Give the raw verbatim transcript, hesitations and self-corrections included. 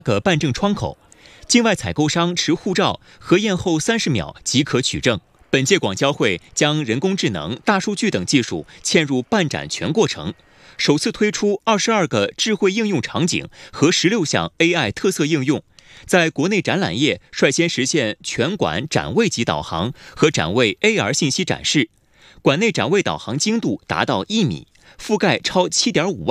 个办证窗口，境外采购商持护照核验后三十秒即可取证。本届广交会将人工智能、大数据等技术嵌入办展全过程，首次推出二十二个智慧应用场景和十六项 A I 特色应用，在国内展览业率先实现全馆展位级导航和展位 A R 信息展示，馆内展位导航精度达到一米，覆盖超七点五万。